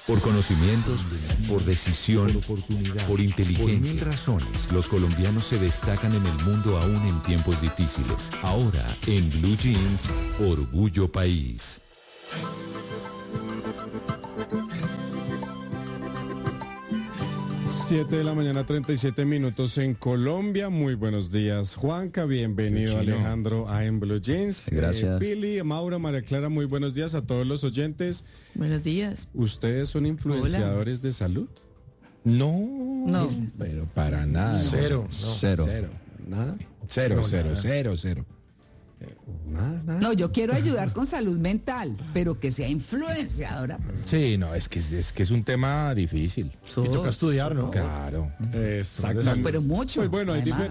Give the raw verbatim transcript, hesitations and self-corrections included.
Por conocimientos, por decisión, por oportunidad, por inteligencia. Por mil razones, los colombianos se destacan en el mundo aún en tiempos difíciles. Ahora, en Blue Jeans, Orgullo País. siete de la mañana, treinta y siete minutos en Colombia. Muy buenos días, Juanca. Bienvenido, Alejandro, a En Blue Jeans. Gracias. Eh, Pili, Maura, María Clara, muy buenos días a todos los oyentes. Buenos días. ¿Ustedes son influenciadores Hola. de salud? No. No. Pero para nada. Cero. No. Cero. Cero. ¿Nada? Cero, No, cero, nada. cero, cero. Nada, nada. No, yo quiero ayudar con salud mental, pero que sea influenciadora. Sí, no, es que es, es que es un tema difícil. Y toca estudiar, ¿no? Claro. Exactamente. Pero mucho. Pues bueno, hay además. difer-